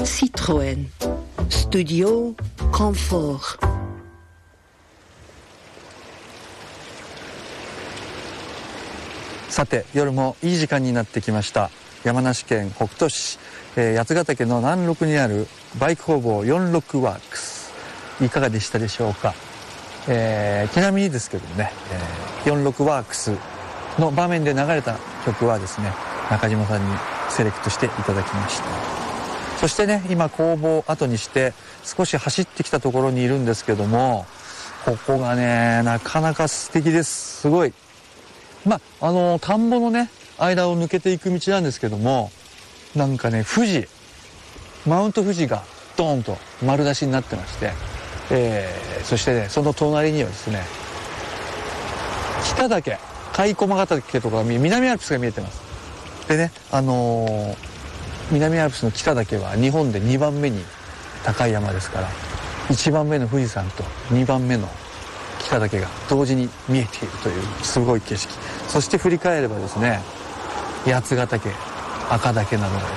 Citroën Studio Confort。 さて、夜もいい時間になってきました。山梨県北杜市、八ヶ岳の南麓にあるバイク工房46ワークス、いかがでしたでしょうか。ちなみにですけどね、46ワークスの場面で流れた曲はですね、中島さんにセレクトしていただきました。そしてね、今工房を後にして少し走ってきたところにいるんですけども、ここがね、なかなか素敵です。すごい。田んぼのね、間を抜けていく道なんですけども、なんかね、マウント富士がドーンと丸出しになってまして、そしてね、その隣にはですね、北岳、甲斐駒ヶ岳とか南アルプスが見えてます。でね、南アルプスの北岳は日本で2番目に高い山ですから、1番目の富士山と2番目の北岳が同時に見えているというすごい景色。そして振り返ればですね、八ヶ岳、赤岳などがです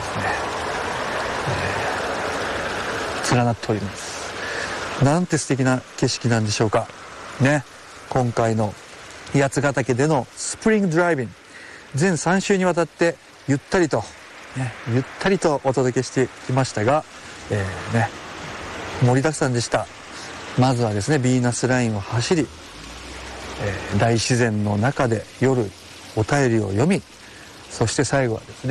ね、連なっております。なんて素敵な景色なんでしょうかね。今回の八ヶ岳でのスプリングドライビング、全3週にわたってゆったりとお届けしてきましたが、盛りだくさんでした。まずはですね、ヴィーナスラインを走り、大自然の中で夜お便りを読み、そして最後はですね、